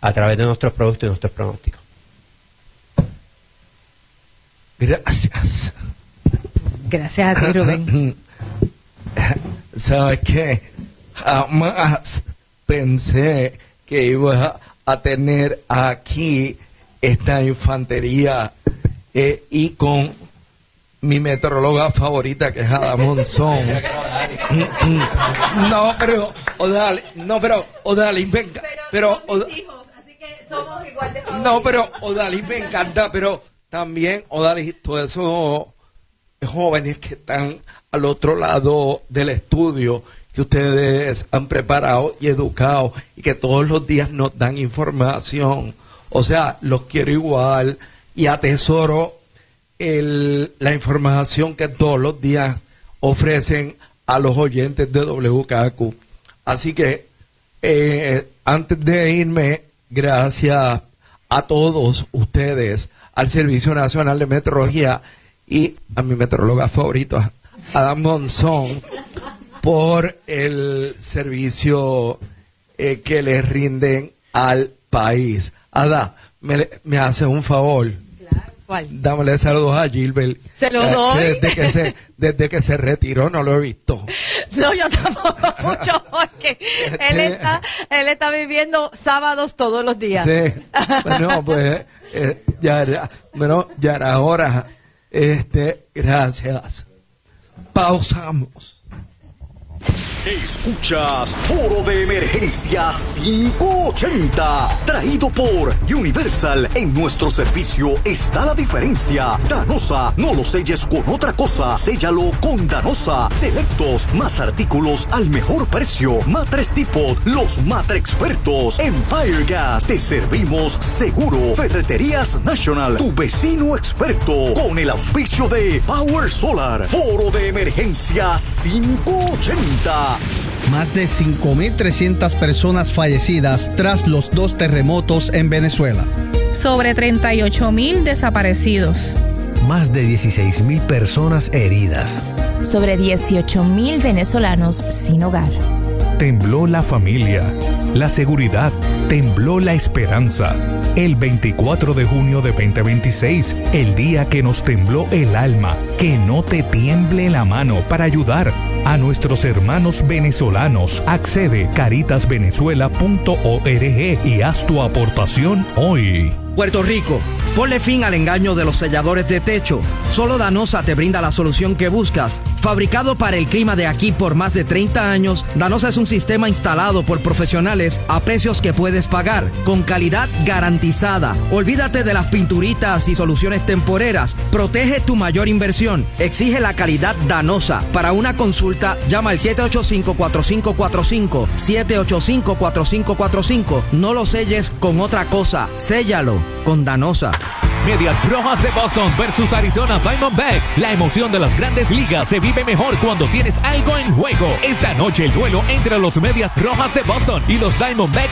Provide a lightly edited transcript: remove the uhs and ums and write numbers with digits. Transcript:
a través de nuestros productos y nuestros pronósticos. Gracias. Gracias a ti, Rubén. ¿Sabes qué? Jamás pensé que iba a tener aquí esta infantería y con mi meteoróloga favorita, que es Ada Monzón. Odalis, venga. Pero hijos, así que somos igual de favoritos. No, pero Odalis me encanta, pero también Odalis, todos esos jóvenes que están al otro lado del estudio, que ustedes han preparado y educado y que todos los días nos dan información. O sea, los quiero igual y atesoro la información que todos los días ofrecen a los oyentes de WKQ. Así que antes de irme, gracias a todos ustedes, al Servicio Nacional de Meteorología y a mi meteoróloga favorita, Ada Monzón, por el servicio que le rinden al país. Ada, me hace un favor. Claro, ¿cuál? Dámele saludos a Gilbert. Se lo doy. Desde que se retiró no lo he visto. No, yo tampoco mucho, porque él está viviendo sábados todos los días. Sí. Bueno, pues ya era hora. Gracias. Pausamos. Escuchas Foro de Emergencia 580, traído por Universal. En nuestro servicio está la diferencia. Danosa, no lo selles con otra cosa, séllalo con Danosa. Selectos, más artículos al mejor precio. Matres tipo, los Matre expertos. Empire Gas, te servimos seguro. Ferreterías National, tu vecino experto. Con el auspicio de Power Solar. Foro de Emergencia 580. Más de 5.300 personas fallecidas tras los 2 terremotos en Venezuela. Sobre 38.000 desaparecidos. Más de 16.000 personas heridas. Sobre 18.000 venezolanos sin hogar. Tembló la familia, la seguridad, tembló la esperanza. El 24 de junio de 2026, el día que nos tembló el alma, que no te tiemble la mano para ayudar a nuestros hermanos venezolanos. Accede caritasvenezuela.org y haz tu aportación hoy. Puerto Rico, ponle fin al engaño de los selladores de techo. Solo Danosa te brinda la solución que buscas. Fabricado para el clima de aquí por más de 30 años, Danosa es un sistema instalado por profesionales a precios que puedes pagar, con calidad garantizada. Olvídate de las pinturitas y soluciones temporeras. Protege tu mayor inversión. Exige la calidad Danosa. Para una consulta, llama al 785-4545, 785-4545. No lo selles con otra cosa, séllalo con Danosa. Medias Rojas de Boston versus Arizona Diamondbacks. La emoción de las grandes ligas se vive mejor cuando tienes algo en juego. Esta noche el duelo entre los Medias Rojas de Boston y los Diamondbacks